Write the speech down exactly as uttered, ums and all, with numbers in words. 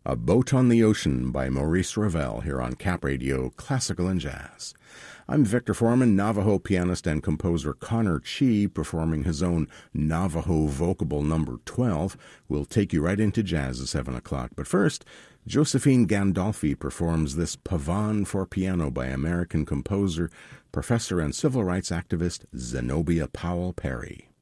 A Boat on the Ocean by Maurice Ravel here on Cap Radio Classical and Jazz. I'm Victor Foreman. Navajo pianist and composer Connor Chee, performing his own Navajo vocable number twelve, will take you right into jazz at seven o'clock. But first, Josephine Gandolfi performs this Pavane for piano by American composer, professor and civil rights activist Zenobia Powell Perry.